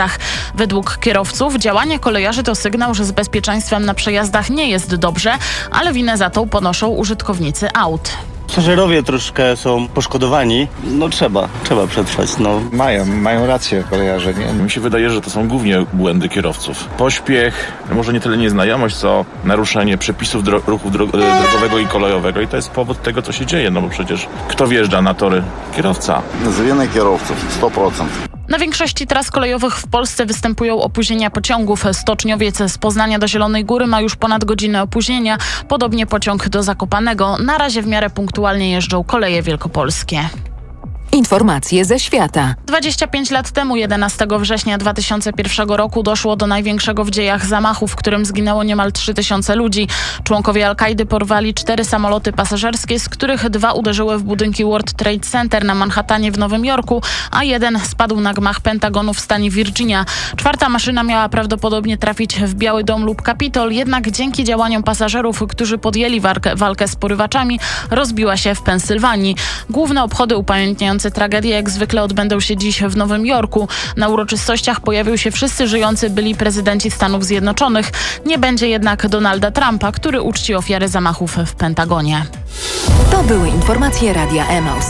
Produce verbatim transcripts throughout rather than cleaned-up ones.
Według kierowców działanie kolejarzy to sygnał, że z bezpieczeństwem na przejazdach nie jest dobrze, ale winę za to ponoszą użytkownicy aut. Pasażerowie troszkę są poszkodowani. No trzeba, trzeba przetrwać. No. Mają, mają rację kolejarze, nie? Mi się wydaje, że to są głównie błędy kierowców. Pośpiech, może nie tyle nieznajomość, co naruszenie przepisów dro- ruchu dro- drogowego i kolejowego. I to jest powód tego, co się dzieje, no bo przecież kto wjeżdża na tory? Kierowca. Z winy kierowców, sto procent. Na większości tras kolejowych w Polsce występują opóźnienia pociągów. Stoczniowiec z Poznania do Zielonej Góry ma już ponad godzinę opóźnienia. Podobnie pociąg do Zakopanego. Na razie w miarę punktualnie jeżdżą koleje wielkopolskie. Informacje ze świata. dwadzieścia pięć lat temu, jedenastego września dwa tysiące pierwszego roku, doszło do największego w dziejach zamachu, w którym zginęło niemal trzy tysiące ludzi. Członkowie Al-Kaidy porwali cztery samoloty pasażerskie, z których dwa uderzyły w budynki World Trade Center na Manhattanie w Nowym Jorku, a jeden spadł na gmach Pentagonu w stanie Virginia. Czwarta maszyna miała prawdopodobnie trafić w Biały Dom lub Kapitol, jednak dzięki działaniom pasażerów, którzy podjęli walkę, walkę z porywaczami, rozbiła się w Pensylwanii. Główne obchody upamiętniające tragedię jak zwykle odbędą się dziś w Nowym Jorku. Na uroczystościach pojawią się wszyscy żyjący byli prezydenci Stanów Zjednoczonych. Nie będzie jednak Donalda Trumpa, który uczci ofiary zamachów w Pentagonie. To były informacje Radia Emaus.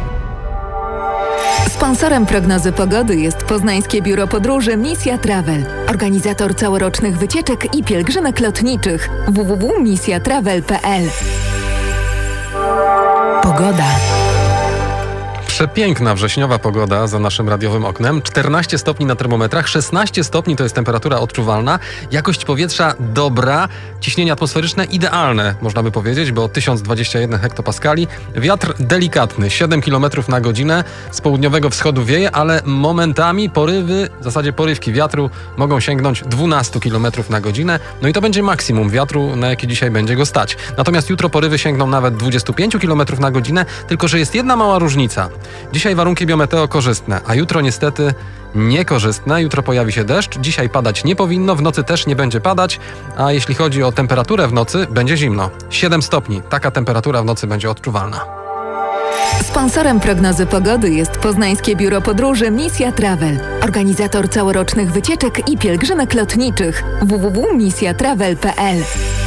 Sponsorem prognozy pogody jest poznańskie biuro podróży Misja Travel. Organizator całorocznych wycieczek i pielgrzymek lotniczych. w w w kropka misja travel kropka p l. Pogoda. Przepiękna wrześniowa pogoda za naszym radiowym oknem. czternaście stopni na termometrach, szesnaście stopni to jest temperatura odczuwalna. Jakość powietrza dobra, ciśnienie atmosferyczne idealne, można by powiedzieć, bo tysiąc dwadzieścia jeden hektopaskali. Wiatr delikatny, siedem kilometrów na godzinę. Z południowego wschodu wieje, ale momentami porywy, w zasadzie porywki wiatru mogą sięgnąć dwanaście kilometrów na godzinę. No i to będzie maksimum wiatru, na jaki dzisiaj będzie go stać. Natomiast jutro porywy sięgną nawet dwadzieścia pięć kilometrów na godzinę, tylko że jest jedna mała różnica. Dzisiaj warunki biometeo korzystne, a jutro niestety niekorzystne. Jutro pojawi się deszcz, dzisiaj padać nie powinno, w nocy też nie będzie padać, a jeśli chodzi o temperaturę w nocy, będzie zimno. siedem stopni, taka temperatura w nocy będzie odczuwalna. Sponsorem prognozy pogody jest poznańskie biuro podróży Misja Travel. Organizator całorocznych wycieczek i pielgrzymek lotniczych. w w w kropka misja travel kropka p l.